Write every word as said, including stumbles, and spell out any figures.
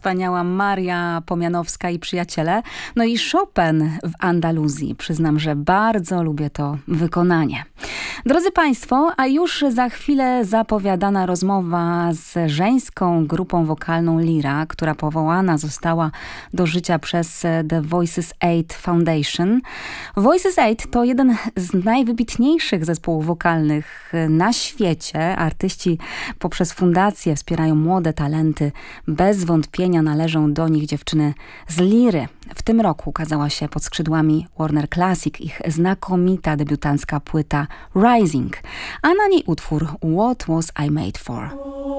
wspaniała Maria Pomianowska i przyjaciele. No i Chopin w Andaluzji. Przyznam, że bardzo lubię to wykonanie. Drodzy Państwo, a już za chwilę zapowiadana rozmowa z żeńską grupą wokalną Lira, która powołana została do życia przez The Voices eight Foundation. Voices eight to jeden z najwybitniejszych zespołów wokalnych na świecie. Artyści poprzez fundację wspierają młode talenty. Bez wątpienia należą do nich dziewczyny z Liry. W tym roku ukazała się pod skrzydłami Warner Classic ich znakomita debiutancka płyta Rising, a na niej utwór What Was I Made For.